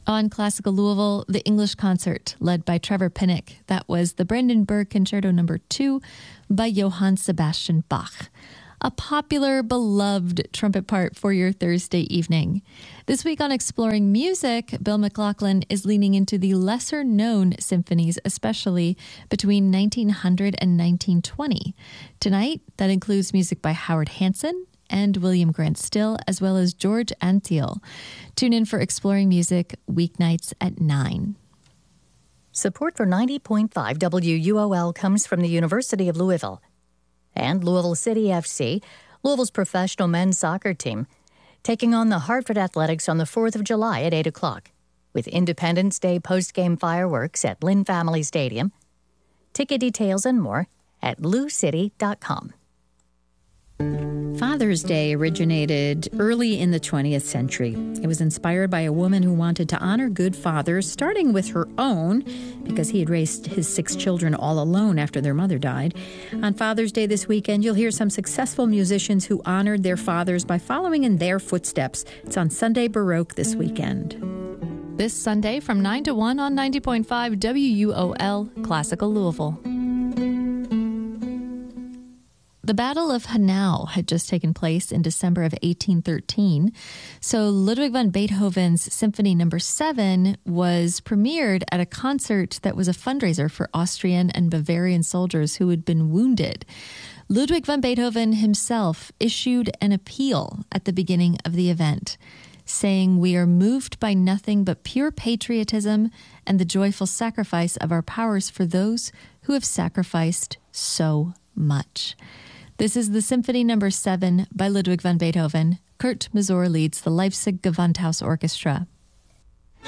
On Classical Louisville, the English concert led by Trevor Pinnock. That was the Brandenburg Concerto No. 2 by Johann Sebastian Bach. A popular, beloved trumpet part for your Thursday evening. This week on Exploring Music, Bill McLaughlin is leaning into the lesser-known symphonies, especially between 1900 and 1920. Tonight, that includes music by Howard Hanson and William Grant Still, as well as George Antheil. Tune in for Exploring Music weeknights at 9. Support for 90.5 WUOL comes from the University of Louisville and Louisville City FC, Louisville's professional men's soccer team, taking on the Hartford Athletics on the 4th of July at 8 o'clock, with Independence Day post-game fireworks at Lynn Family Stadium. Ticket details and more at loucity.com. Father's Day originated early in the 20th century. It was inspired by a woman who wanted to honor good fathers, starting with her own, because he had raised his 6 children all alone after their mother died. On Father's Day this weekend, you'll hear some successful musicians who honored their fathers by following in their footsteps. It's on Sunday Baroque this weekend. This Sunday from 9 to 1 on 90.5 WUOL, Classical Louisville. The Battle of Hanau had just taken place in December of 1813, so Ludwig van Beethoven's Symphony No. 7 was premiered at a concert that was a fundraiser for Austrian and Bavarian soldiers who had been wounded. Ludwig van Beethoven himself issued an appeal at the beginning of the event, saying, "We are moved by nothing but pure patriotism and the joyful sacrifice of our powers for those who have sacrificed so much." This is the Symphony No. 7 by Ludwig van Beethoven. Kurt Masur leads the Leipzig Gewandhaus Orchestra.